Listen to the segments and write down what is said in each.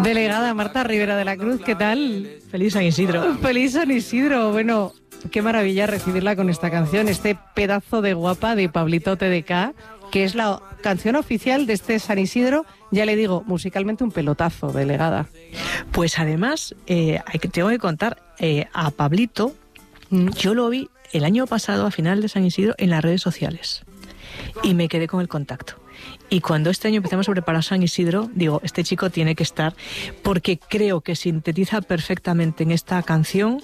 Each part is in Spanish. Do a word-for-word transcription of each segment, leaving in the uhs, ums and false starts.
Delegada Marta Rivera de la Cruz, ¿qué tal? Feliz San Isidro. Feliz San Isidro. Bueno, qué maravilla recibirla con esta canción, este pedazo de guapa de Pablito T D K, que es la canción oficial de este San Isidro. Ya le digo, musicalmente un pelotazo, delegada. Pues además, eh, tengo que contar, eh, a Pablito, mm. yo lo vi el año pasado, a final de San Isidro, en las redes sociales. Y me quedé con el contacto. Y cuando este año empezamos a preparar San Isidro, digo, este chico tiene que estar, porque creo que sintetiza perfectamente en esta canción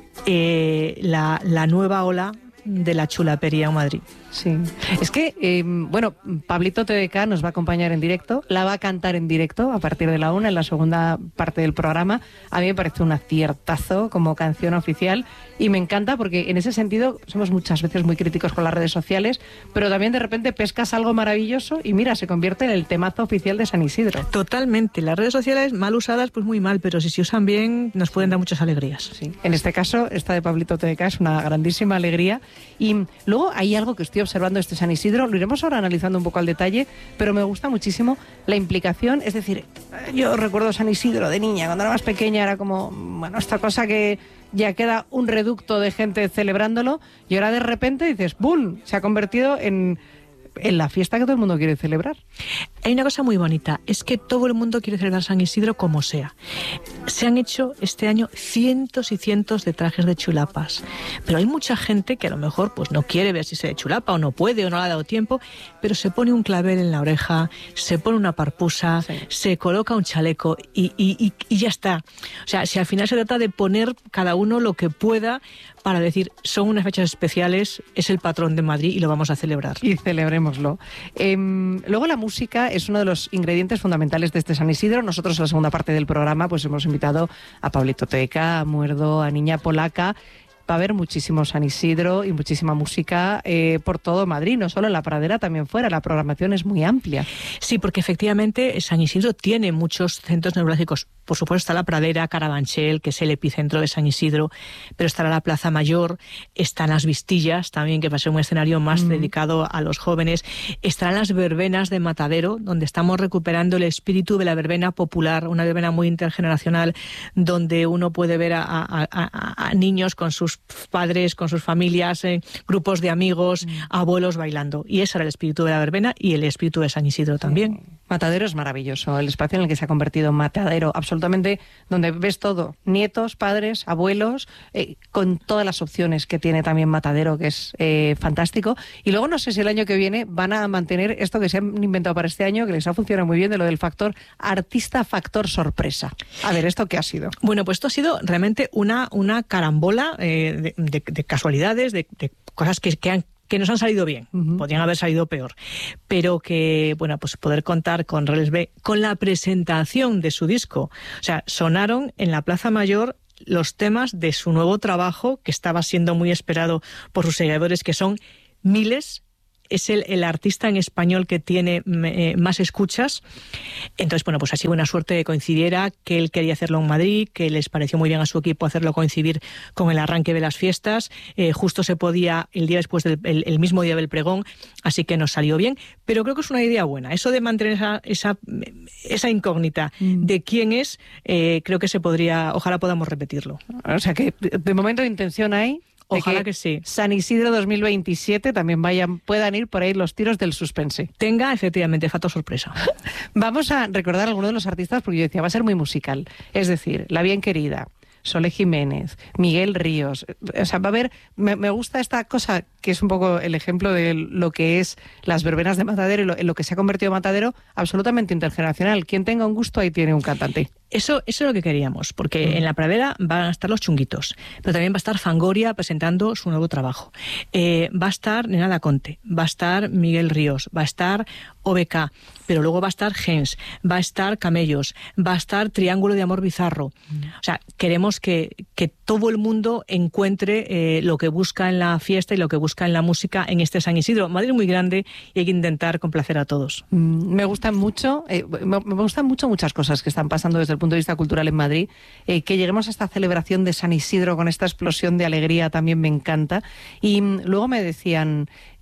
eh, la, la nueva ola de la chulapería en Madrid. Sí, es que, eh, bueno, Pablito T D K nos va a acompañar en directo, la va a cantar en directo a partir de la una, en la segunda parte del programa. A mí me parece un aciertazo como canción oficial y me encanta porque en ese sentido somos muchas veces muy críticos con las redes sociales, pero también de repente pescas algo maravilloso y mira, se convierte en el temazo oficial de San Isidro. Totalmente, las redes sociales mal usadas pues muy mal, pero si se usan bien nos pueden dar muchas alegrías. Sí. En este caso, esta de Pablito T D K es una grandísima alegría. Y luego hay algo que estoy observando este San Isidro, lo iremos ahora analizando un poco al detalle, pero me gusta muchísimo la implicación. Es decir, yo recuerdo San Isidro de niña, cuando era más pequeña era como, bueno, esta cosa que ya queda un reducto de gente celebrándolo, y ahora de repente dices, ¡bum!, se ha convertido en... en la fiesta que todo el mundo quiere celebrar. Hay una cosa muy bonita, es que todo el mundo quiere celebrar San Isidro como sea. Se han hecho este año cientos y cientos de trajes de chulapas, pero hay mucha gente que a lo mejor pues no quiere vestirse de chulapa o no puede o no le ha dado tiempo, pero se pone un clavel en la oreja, se pone una parpusa, sí. se coloca un chaleco y, y, y, y ya está. O sea, si al final se trata de poner cada uno lo que pueda para decir, son unas fechas especiales, es el patrón de Madrid y lo vamos a celebrar. Y celebrémoslo. Eh, luego la música es uno de los ingredientes fundamentales de este San Isidro. Nosotros en la segunda parte del programa pues hemos invitado a Pablito T D K, a Muerdo, a Niña Polaca. Va a haber muchísimo San Isidro y muchísima música eh, por todo Madrid, no solo en la Pradera, también fuera. La programación es muy amplia. Sí, porque efectivamente San Isidro tiene muchos centros neurálgicos. Por supuesto está la Pradera, Carabanchel, que es el epicentro de San Isidro, pero estará la Plaza Mayor, están las Vistillas también, que va a ser un escenario más mm. dedicado a los jóvenes. Estarán las verbenas de Matadero, donde estamos recuperando el espíritu de la verbena popular, una verbena muy intergeneracional, donde uno puede ver a, a, a, a niños con sus padres, con sus familias, eh, grupos de amigos, mm. abuelos bailando. Y ese era el espíritu de la verbena y el espíritu de San Isidro también. Sí. Matadero es maravilloso, el espacio en el que se ha convertido Matadero, absolutamente, donde ves todo, nietos, padres, abuelos, eh, con todas las opciones que tiene también Matadero, que es eh, fantástico. Y luego no sé si el año que viene van a mantener esto que se han inventado para este año, que les ha funcionado muy bien, de lo del factor artista, factor sorpresa. A ver, ¿esto qué ha sido? Bueno, pues esto ha sido realmente una, una carambola eh, de, de, de casualidades, de, de cosas que, que han que nos han salido bien, uh-huh. podrían haber salido peor, pero que, bueno, pues poder contar con Reles B, con la presentación de su disco. O sea, sonaron en la Plaza Mayor los temas de su nuevo trabajo, que estaba siendo muy esperado por sus seguidores, que son miles. Es el, el artista en español que tiene eh, más escuchas. Entonces, bueno, pues ha sido buena suerte que coincidiera, que él quería hacerlo en Madrid, que les pareció muy bien a su equipo hacerlo coincidir con el arranque de las fiestas. Eh, justo se podía el día después del el, el mismo día del pregón, así que nos salió bien. Pero creo que es una idea buena. Eso de mantener esa, esa, esa incógnita mm. de quién es, eh, creo que se podría, ojalá podamos repetirlo. O sea que de momento de intención hay. Ojalá que, que sí. San Isidro dos mil veintisiete también vayan, puedan ir por ahí los tiros del suspense. Tenga, efectivamente, factor sorpresa. Vamos a recordar a algunos de los artistas, porque yo decía, va a ser muy musical. Es decir, La Bien Querida, Sole Jiménez, Miguel Ríos. O sea, va a haber... Me, me gusta esta cosa, que es un poco el ejemplo de lo que es las verbenas de Matadero y lo, en lo que se ha convertido Matadero, absolutamente intergeneracional. Quien tenga un gusto, ahí tiene un cantante. Eso, eso es lo que queríamos, porque mm. en la Pradera van a estar los Chunguitos, pero también va a estar Fangoria presentando su nuevo trabajo. Eh, va a estar Nena Da Conte, va a estar Miguel Ríos, va a estar O B K, pero luego va a estar Gens, va a estar Camellos, va a estar Triángulo de Amor Bizarro. Mm. O sea, queremos que, que todo el mundo encuentre eh, lo que busca en la fiesta y lo que busca en la música en este San Isidro. Madrid es muy grande y hay que intentar complacer a todos. Mm, me gustan mucho, eh, me, me gustan mucho muchas cosas que están pasando desde el punto de vista cultural en Madrid. Eh, que lleguemos a esta celebración de San Isidro con esta explosión de alegría también me encanta. Y mm, luego me decían,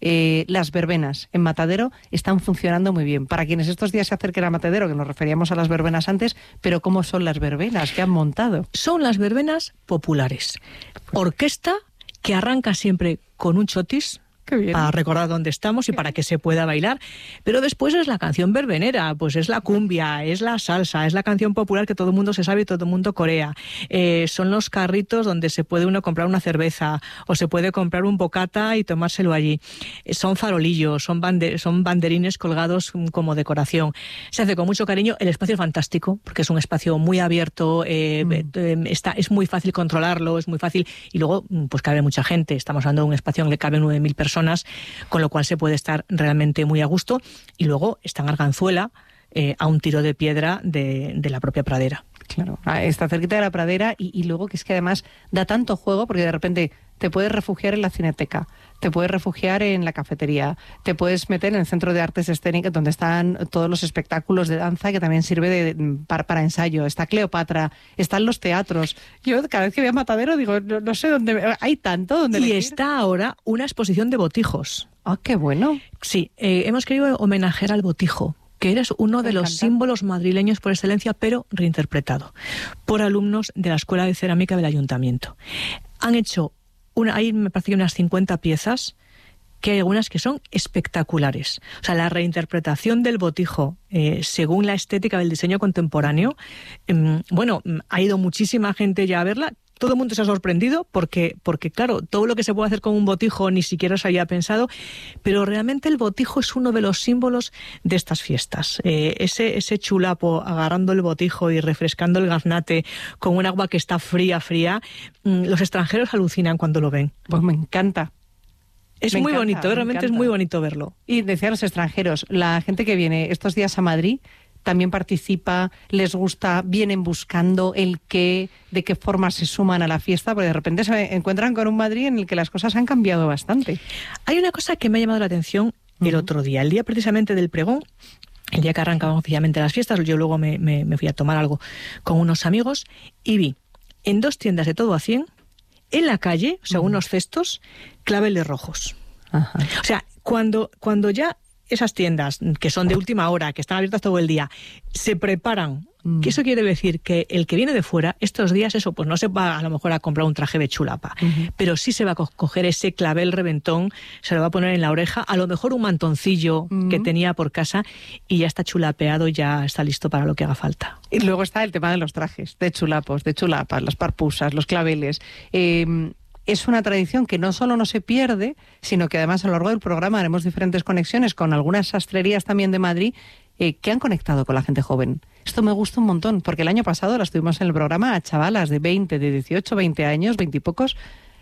eh, las verbenas en Matadero están funcionando muy bien. Para quienes estos días se acerquen a Matadero, que nos referíamos a las verbenas antes, pero ¿cómo son las verbenas que han montado? Son las verbenas populares. Orquesta que arranca siempre con un chotis, para recordar dónde estamos y para que se pueda bailar. Pero después es la canción verbenera, pues es la cumbia, es la salsa, es la canción popular que todo el mundo se sabe y todo el mundo corea. Eh, son los carritos donde se puede uno comprar una cerveza o se puede comprar un bocata y tomárselo allí. Eh, son farolillos, son, bande son banderines colgados como decoración. Se hace con mucho cariño. El espacio es fantástico porque es un espacio muy abierto, eh, mm. eh, está, es muy fácil controlarlo, es muy fácil. Y luego pues cabe mucha gente. Estamos hablando de un espacio en el que caben nueve mil personas, con lo cual se puede estar realmente muy a gusto. Y luego está en Arganzuela, eh, a un tiro de piedra de, de la propia pradera. Claro, está cerquita de la pradera y, y luego que es que además da tanto juego porque de repente te puedes refugiar en la cineteca, te puedes refugiar en la cafetería, te puedes meter en el Centro de Artes Escénicas donde están todos los espectáculos de danza que también sirve de, de, para, para ensayo. Está Cleopatra, están los teatros. Yo cada vez que voy a Matadero digo, no, no sé dónde, hay tanto donde Y elegir. Está ahora una exposición de botijos. ¡Ah, qué bueno! Sí, eh, hemos querido homenajear al botijo, que eres uno de los símbolos madrileños por excelencia, pero reinterpretado por alumnos de la Escuela de Cerámica del Ayuntamiento. Han hecho, una, ahí me parece que unas cincuenta piezas, que hay algunas que son espectaculares. O sea, la reinterpretación del botijo eh, según la estética del diseño contemporáneo, eh, bueno, ha ido muchísima gente ya a verla. Todo el mundo se ha sorprendido porque, porque, claro, todo lo que se puede hacer con un botijo ni siquiera se había pensado, pero realmente el botijo es uno de los símbolos de estas fiestas. Eh, ese, ese chulapo agarrando el botijo y refrescando el gaznate con un agua que está fría, fría, mmm, los extranjeros alucinan cuando lo ven. Pues me encanta. Es me muy encanta, bonito, realmente es muy bonito verlo. Y decía a los extranjeros, la gente que viene estos días a Madrid también participa, les gusta, vienen buscando el qué, de qué forma se suman a la fiesta, porque de repente se encuentran con un Madrid en el que las cosas han cambiado bastante. Hay una cosa que me ha llamado la atención uh-huh. el otro día, el día precisamente del pregón, el día que arrancaban oficialmente las fiestas. Yo luego me, me, me fui a tomar algo con unos amigos y vi en dos tiendas de todo a cien, en la calle, o sea, uh-huh. unos cestos, claveles rojos. Ajá. O sea, cuando, cuando ya esas tiendas que son de última hora, que están abiertas todo el día, se preparan, mm. que eso quiere decir que el que viene de fuera, estos días, eso, pues no se va a lo mejor a comprar un traje de chulapa, uh-huh. pero sí se va a co- coger ese clavel reventón, se lo va a poner en la oreja, a lo mejor un mantoncillo uh-huh. que tenía por casa y ya está chulapeado, ya está listo para lo que haga falta. Y luego está el tema de los trajes, de chulapos, de chulapas, las parpusas, los claveles. Eh, Es una tradición que no solo no se pierde, sino que además a lo largo del programa haremos diferentes conexiones con algunas sastrerías también de Madrid eh, que han conectado con la gente joven. Esto me gusta un montón, porque el año pasado las tuvimos en el programa a chavalas de veinte, de dieciocho, veinte años, veinte y pocos,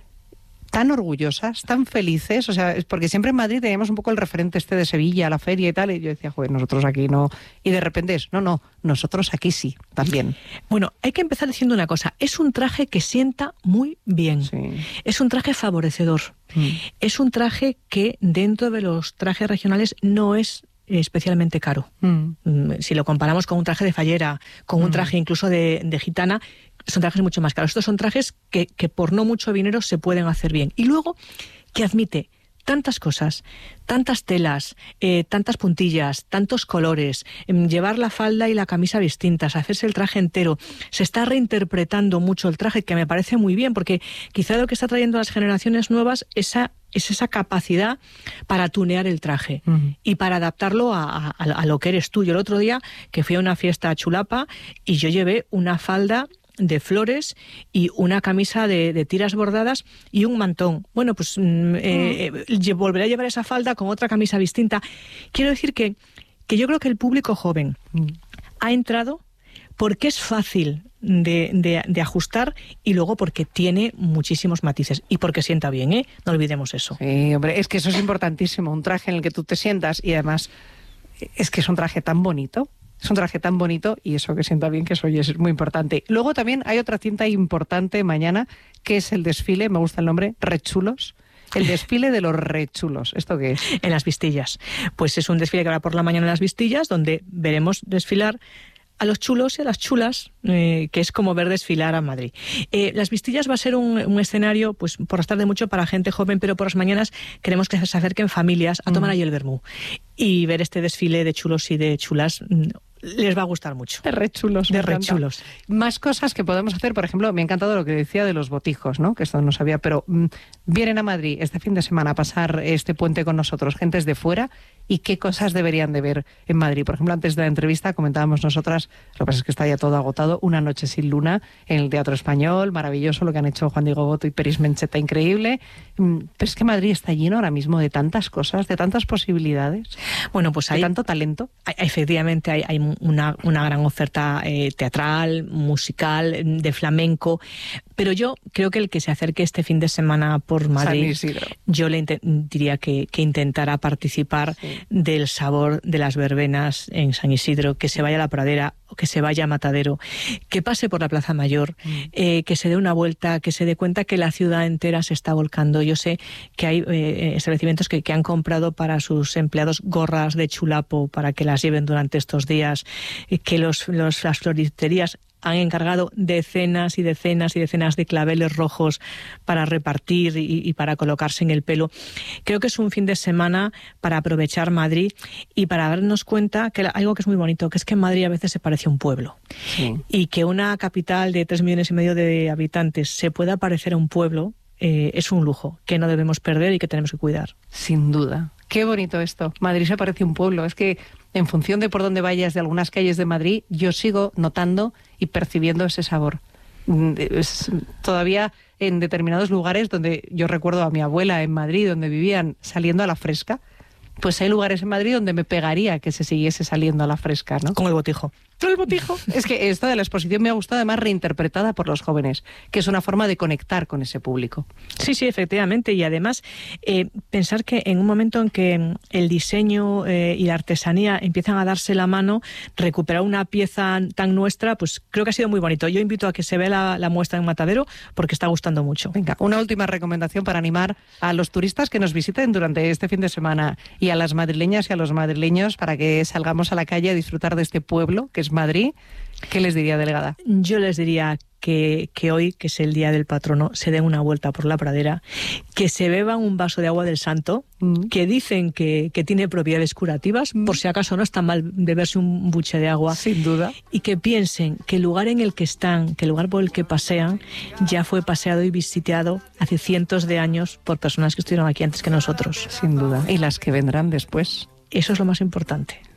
tan orgullosas, tan felices, o sea, es porque siempre en Madrid teníamos un poco el referente este de Sevilla, la feria y tal, y yo decía, joder, nosotros aquí no, y de repente es, no, no, nosotros aquí sí, también. Bueno, hay que empezar diciendo una cosa, es un traje que sienta muy bien, sí. es un traje favorecedor, mm. es un traje que dentro de los trajes regionales no es especialmente caro. Mm. Si lo comparamos con un traje de fallera, con un traje mm. incluso de, de gitana, son trajes mucho más caros. Estos son trajes que, que por no mucho dinero se pueden hacer bien. Y luego, que admite tantas cosas, tantas telas, eh, tantas puntillas, tantos colores, eh, llevar la falda y la camisa distintas, hacerse el traje entero. Se está reinterpretando mucho el traje, que me parece muy bien, porque quizá lo que está trayendo a las generaciones nuevas esa, es esa capacidad para tunear el traje uh-huh. y para adaptarlo a, a, a lo que eres tú. Yo el otro día, que fui a una fiesta a chulapa, y yo llevé una falda de flores y una camisa de, de tiras bordadas y un mantón. Bueno, pues mm, eh, eh, volveré a llevar esa falda con otra camisa distinta. Quiero decir que, que yo creo que el público joven mm. ha entrado porque es fácil de, de, de ajustar y luego porque tiene muchísimos matices y porque sienta bien, ¿eh? No olvidemos eso. Sí, hombre, es que eso es importantísimo, un traje en el que tú te sientas y además es que es un traje tan bonito. Es un traje tan bonito y eso que sienta bien, que eso es muy importante. Luego también hay otra cinta importante mañana, que es el desfile, me gusta el nombre, Rechulos. El desfile de los rechulos. ¿Esto qué es? En las Vistillas. Pues es un desfile que habrá por la mañana en las Vistillas, donde veremos desfilar a los chulos y a las chulas, eh, que es como ver desfilar a Madrid. Eh, las Vistillas va a ser un, un escenario, pues por las tardes mucho para gente joven, pero por las mañanas queremos que se acerquen familias a tomar mm. ahí el vermú y ver este desfile de chulos y de chulas. Les va a gustar mucho. De re chulos. De re chulos. Más cosas que podemos hacer, por ejemplo, me ha encantado lo que decía de los botijos, ¿no? Que esto no sabía, pero mmm, vienen a Madrid este fin de semana a pasar este puente con nosotros, gentes de fuera, y qué cosas deberían de ver en Madrid. Por ejemplo, antes de la entrevista comentábamos nosotras, lo que pasa es que está ya todo agotado, Una noche sin luna en el Teatro Español, maravilloso lo que han hecho Juan Diego Boto y Peris Mencheta, increíble. Pero es que Madrid está lleno ahora mismo de tantas cosas, de tantas posibilidades. Bueno, pues hay de tanto talento. Hay, efectivamente hay, hay Una, una gran oferta eh, teatral, musical, de flamenco, pero yo creo que el que se acerque este fin de semana por Madrid, yo le diría que, que intentara participar sí. del sabor de las verbenas en San Isidro, que se vaya a la Pradera o que se vaya a Matadero, que pase por la Plaza Mayor, mm. eh, que se dé una vuelta, que se dé cuenta que la ciudad entera se está volcando. Yo sé que hay eh, establecimientos que, que han comprado para sus empleados gorras de chulapo para que las lleven durante estos días, que los, los, las floristerías han encargado decenas y decenas y decenas de claveles rojos para repartir y, y para colocarse en el pelo. Creo que es un fin de semana para aprovechar Madrid y para darnos cuenta que algo que es muy bonito, que es que Madrid a veces se parece a un pueblo. Sí. Y que una capital de tres millones y medio de habitantes se pueda parecer a un pueblo, eh, es un lujo que no debemos perder y que tenemos que cuidar. Sin duda. Qué bonito esto. Madrid se parece a un pueblo. Es que en función de por dónde vayas de algunas calles de Madrid, yo sigo notando y percibiendo ese sabor. Es, todavía en determinados lugares donde yo recuerdo a mi abuela en Madrid, donde vivían saliendo a la fresca, pues hay lugares en Madrid donde me pegaría que se siguiese saliendo a la fresca, ¿no? Con el botijo. Con el botijo. Es que esta de la exposición me ha gustado, además reinterpretada por los jóvenes, que es una forma de conectar con ese público. Sí, sí, efectivamente. Y además, eh, pensar que en un momento en que el diseño eh, y la artesanía empiezan a darse la mano, recuperar una pieza tan nuestra, pues creo que ha sido muy bonito. Yo invito a que se vea la, la muestra en Matadero porque está gustando mucho. Venga, una última recomendación para animar a los turistas que nos visiten durante este fin de semana y a las madrileñas y a los madrileños para que salgamos a la calle a disfrutar de este pueblo que es Madrid. ¿Qué les diría, delegada? Yo les diría que, que hoy, que es el Día del Patrono, se den una vuelta por la Pradera, que se beban un vaso de agua del Santo, mm. que dicen que, que tiene propiedades curativas, mm. por si acaso no está mal beberse un buche de agua. Sin duda. Y que piensen que el lugar en el que están, que el lugar por el que pasean, ya fue paseado y visitado hace cientos de años por personas que estuvieron aquí antes que nosotros. Sin duda. Y las que vendrán después. Eso es lo más importante.